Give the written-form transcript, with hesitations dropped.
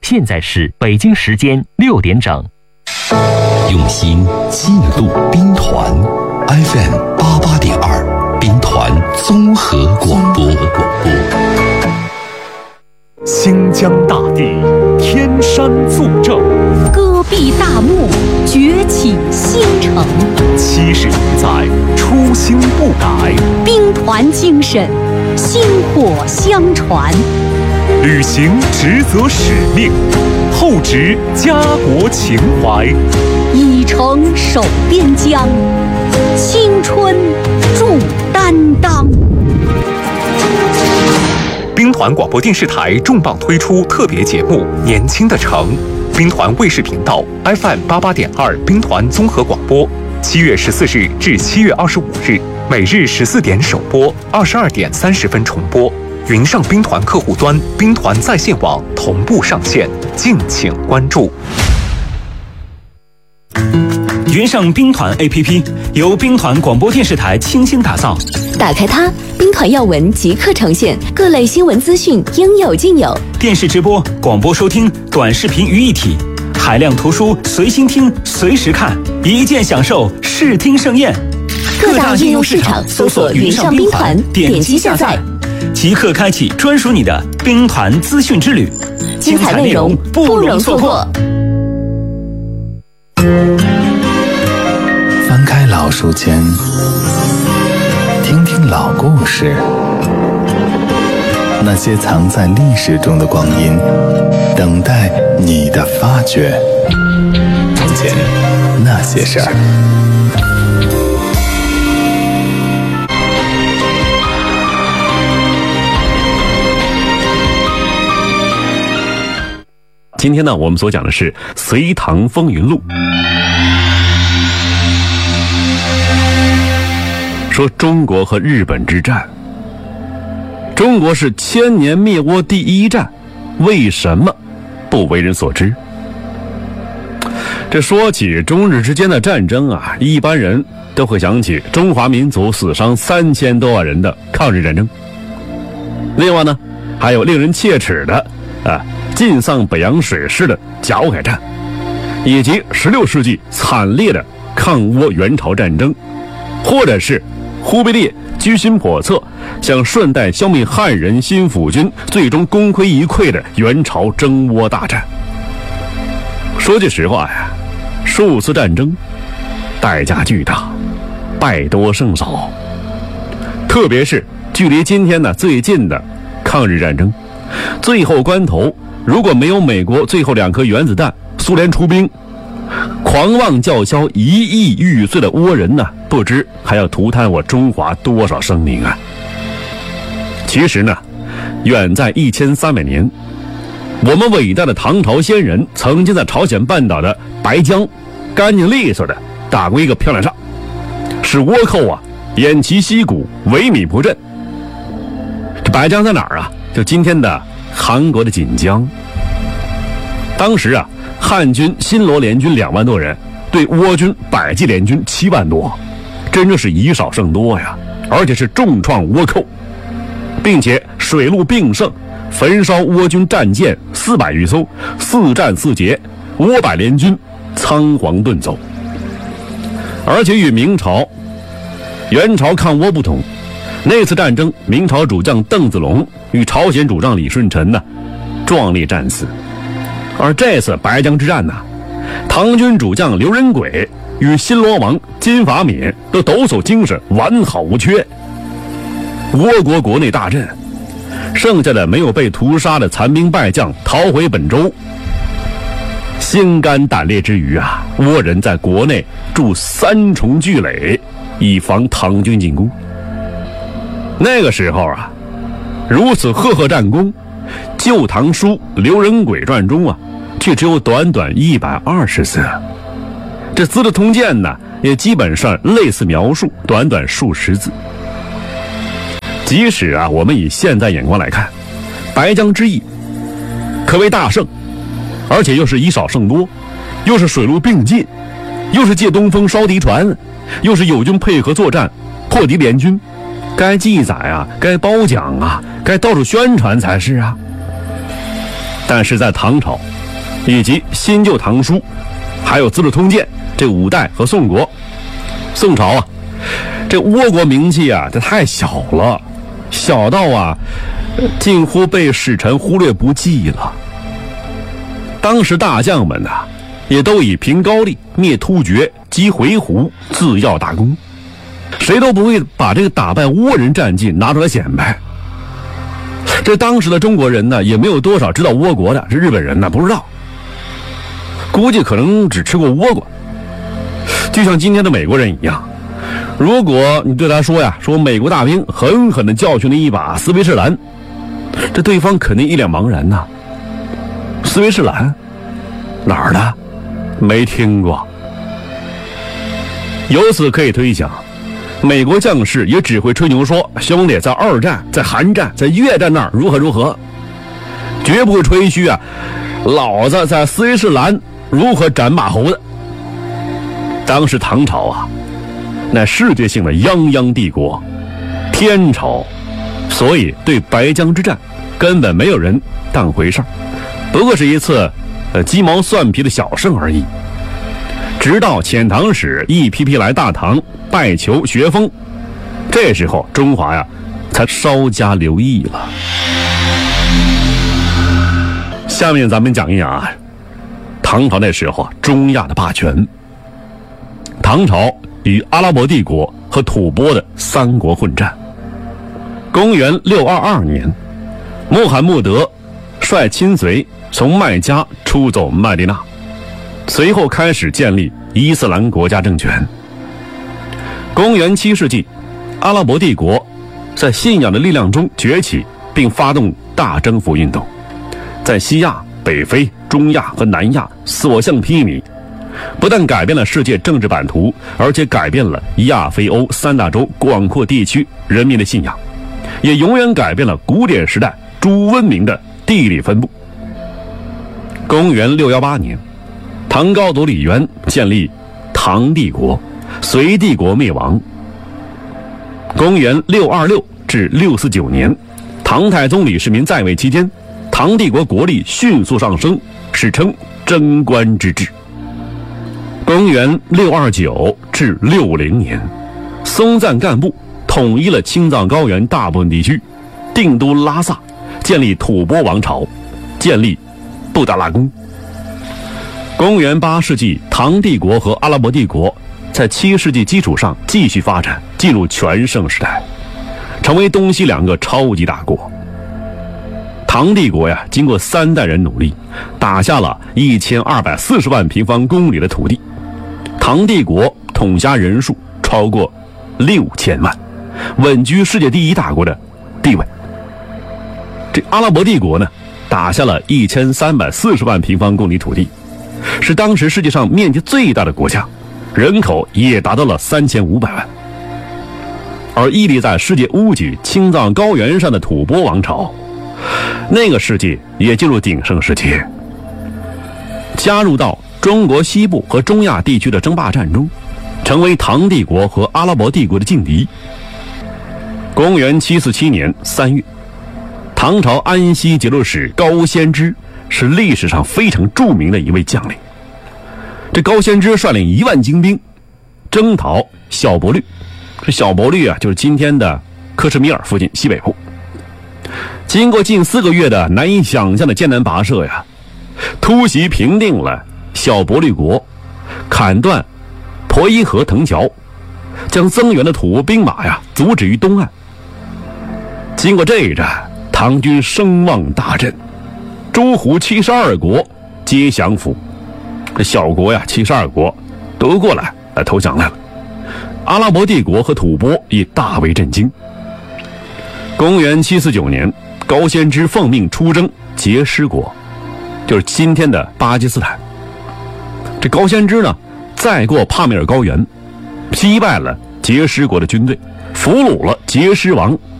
现在是北京时间6点整。 用心记录兵团 FM88.2 兵团综合广播。 新疆大地，天山作证， 戈壁大漠，崛起新城。 70年载，初心不改， 兵团精神，薪火相传。 履行职责使命，厚植家国情怀， 以诚守边疆，青春铸担当。 兵团广播电视台重磅推出特别节目《年轻的城》，兵团卫视频道 FM88.2 兵团综合广播，7月14日至7月25日，每日14点首播，22点30分重播。云上兵团客户端、兵团在线网同步上线，敬请关注。 云上兵团 APP 由兵团广播电视台倾心打造， 打开它，兵团要闻即刻呈现，各类新闻资讯应有尽有， 电视直播、广播收听、短视频于一体，海量图书随心听、随时看，一键享受视听盛宴。 各大应用市场搜索云上兵团，点击下载， 即刻开启专属你的兵团资讯之旅， 精彩内容不容错过。 翻开老书签，听听老故事，那些藏在历史中的光阴，等待你的发掘。从前那些事儿。 今天呢，我们所讲的是《隋唐风云录》。说中国和日本之战，中国是千年灭倭第一战，为什么不为人所知？这说起中日之间的战争啊，一般人都会想起中华民族死伤3000多万人的抗日战争。另外呢，还有令人切齿的晋丧北洋水师的甲午海战，以及16世纪惨烈的抗倭援朝战争，或者是忽必烈居心叵测，想顺带消灭汉人新府军，最终功亏一篑的援朝征倭大战。说句实话呀，数次战争代价巨大，败多胜少。特别是距离今天呢最近的抗日战争，最后关头如果没有美国最后2颗原子弹，苏联出兵，狂妄叫嚣1亿玉碎的倭人呢，不知还要涂炭我中华多少生命啊！其实呢，远在1300年，我们伟大的唐朝先人曾经在朝鲜半岛的白江，干净利索的打过一个漂亮仗，使倭寇啊偃旗息鼓，萎靡不振。这白江在哪儿啊？就今天的韩国的锦江。当时啊，汉军新罗联军2万多人，对倭军百济联军7万多，真正是以少胜多呀！而且是重创倭寇，并且水陆并盛，焚烧倭军战舰400余艘，4战4捷，倭百联军仓皇遁走。而且与明朝元朝抗倭不同，那次战争，明朝主将邓子龙与朝鲜主将李舜臣呢，壮烈战死。而这次白江之战呢，唐军主将刘仁轨与新罗王金法敏都抖擞精神，完好无缺。倭国国内大震，剩下的没有被屠杀的残兵败将逃回本州。心肝胆裂之余啊，倭人在国内筑3重巨垒，以防唐军进攻。那个时候啊，如此赫赫战功，《旧唐书·刘仁轨传》中啊，却只有短短120字。这《资治通鉴》呢，也基本上类似描述，短短数十字。即使啊，我们以现在眼光来看，白江之役可谓大胜，而且又是以少胜多，又是水陆并进，又是借东风烧敌船，又是友军配合作战破敌联军，该记载啊，该褒奖啊，该到处宣传才是啊。 但是在唐朝以及新旧唐书还有资治通鉴这五代和宋国，宋朝啊，这倭国名气啊这太小了，小到啊近乎被使臣忽略不计了。当时大将们啊也都以平高丽、灭突厥、击回鹘自耀大功，谁都不会把这个打败倭人战绩拿出来显摆。这当时的中国人呢也没有多少知道倭国的，这日本人呢不知道，估计可能只吃过倭瓜。就像今天的美国人一样，如果你对他说呀，说美国大兵狠狠地教训了一把斯威士兰，这对方肯定一脸茫然呐。斯威士兰哪儿的？没听过。由此可以推想，美国将士也只会吹牛说兄弟在二战、在韩战、在越战那儿如何如何，绝不会吹嘘啊老子在斯威士兰如何斩马猴的。当时唐朝啊那世界性的泱泱帝国天朝，所以对白江之战根本没有人当回事儿，不过是一次鸡毛蒜皮的小胜而已。直到遣唐使一批批来大唐拜求学风，这时候中华呀才稍加留意了。下面咱们讲一讲啊唐朝那时候中亚的霸权。唐朝与阿拉伯帝国和吐蕃的三国混战。公元622年，穆罕默德率亲随从麦加出走麦地那，随后开始建立伊斯兰国家政权。公元7世纪，阿拉伯帝国在信仰的力量中崛起，并发动大征服运动，在西亚、北非、中亚和南亚所向披靡，不但改变了世界政治版图，而且改变了亚非欧三大洲广阔地区人民的信仰，也永远改变了古典时代诸文明的地理分布。公元618年，唐高祖李渊建立唐帝国，隋帝国灭亡。公元626至649年，唐太宗李世民在位期间，唐帝国国力迅速上升，史称贞观之治。公元629至650年，松赞干布统一了青藏高原大部分地区，定都拉萨，建立吐蕃王朝，建立布达拉宫。公元8世纪，唐帝国和阿拉伯帝国在7世纪基础上继续发展，进入全盛时代，成为东西两个超级大国。唐帝国呀，经过3代人努力，打下了1240万平方公里的土地。唐帝国统辖人数超过6000万，稳居世界第一大国的地位。这阿拉伯帝国呢，打下了1340万平方公里土地，是当时世界上面积最大的国家，人口也达到了3500万。而屹立在世界屋脊青藏高原上的吐蕃王朝，那个世纪也进入鼎盛时期，加入到中国西部和中亚地区的争霸战中，成为唐帝国和阿拉伯帝国的劲敌。公元747年3月，唐朝安西节度使高仙芝是历史上非常著名的一位将领。这高仙芝率领1万精兵征讨小勃律，这小勃律啊，就是今天的克什米尔附近西北部。经过近4个月的难以想象的艰难跋涉呀，突袭平定了小勃律国，砍断婆伊河藤桥，将增援的吐蕃兵马呀阻止于东岸。经过这一战，唐军声望大振，诸胡72国皆降服。这小国呀72国都过来投降来了。阿拉伯帝国和吐蕃也大为震惊。公元749年，高仙芝奉命出征杰狮国，就是今天的巴基斯坦。这高仙芝呢，再过帕米尔高原，击败了杰狮国的军队，俘虏了杰狮王